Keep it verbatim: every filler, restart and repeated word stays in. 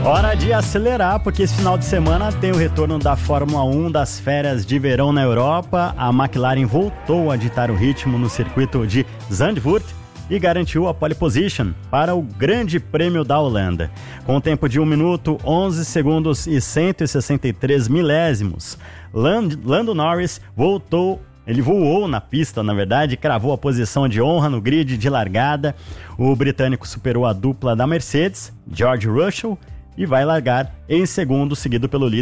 Hora de acelerar, porque esse final de semana tem o retorno da Fórmula um das férias de verão na Europa. A McLaren voltou a ditar o ritmo no circuito de Zandvoort e garantiu a pole position para o Grande Prêmio da Holanda. Com um tempo de um minuto, onze segundos e cento e sessenta e três milésimos, Land, Lando Norris voltou Ele voou na pista, na verdade, e cravou a posição de honra no grid de largada. O britânico superou a dupla da Mercedes, George Russell, e vai largar em segundo, seguido pelo líder